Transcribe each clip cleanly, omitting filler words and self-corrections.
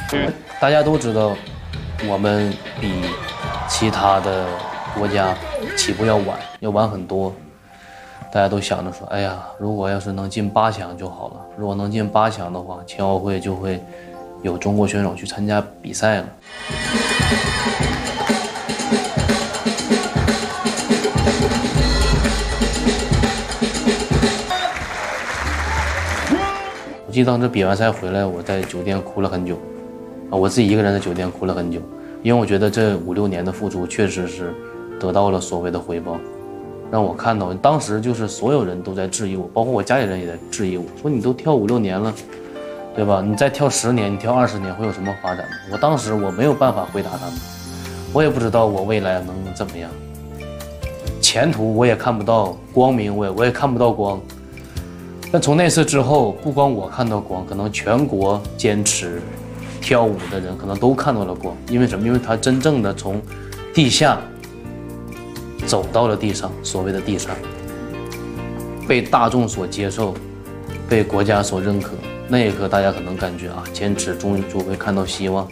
大家都知道，我们比其他的国家起步要晚很多。大家都想着说，哎呀，如果要是能进8强就好了。如果能进8强的话，残奥会就会有中国选手去参加比赛了。我记得当时比完赛回来，我在酒店哭了很久，我自己一个人在酒店哭了很久，因为我觉得这5、6年的付出确实是得到了所谓的回报，让我看到当时就是所有人都在质疑我，包括我家里人也在质疑我，说你都跳5、6年了，对吧？你再跳10年，你跳20年会有什么发展呢？我当时我没有办法回答他们，我也不知道我未来能怎么样，前途我也看不到光明，我也看不到光。但从那次之后，不光我看到光，可能全国坚持跳舞的人可能都看到了光。因为什么？因为他真正的从地下走到了地上，所谓的地上，被大众所接受，被国家所认可。那一刻，大家可能感觉啊，坚持终于就会看到希望。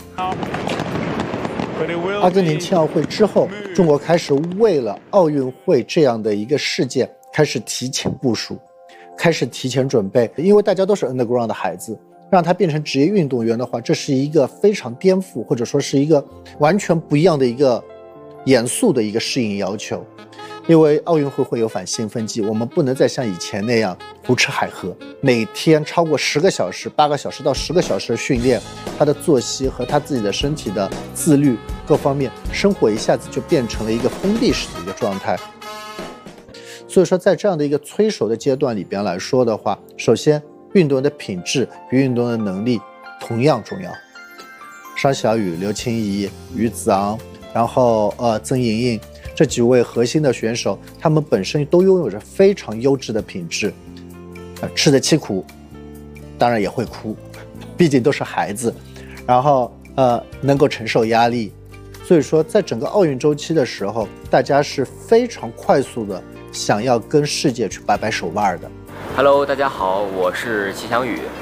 阿根廷残奥会之后，中国开始为了奥运会这样的一个事件开始提前部署。开始提前准备，因为大家都是 underground 的孩子，让他变成职业运动员的话，这是一个非常颠覆，或者说是一个完全不一样的一个严肃的一个适应要求。因为奥运会会有反兴奋剂，我们不能再像以前那样胡吃海喝，每天超过10个小时、8个小时到10个小时的训练，他的作息和他自己的身体的自律各方面，生活一下子就变成了一个封闭式的一个状态。所以说在这样的一个催熟的阶段里边来说的话，首先运动员的品质与运动的能力同样重要。商小雨、刘清怡、于子昂，然后曾莹莹这几位核心的选手，他们本身都拥有着非常优质的品质，吃得起苦，当然也会哭，毕竟都是孩子，然后能够承受压力。所以说在整个奥运周期的时候，大家是非常快速的想要跟世界去掰掰手腕的。 Hello， 大家好，我是齐翔宇。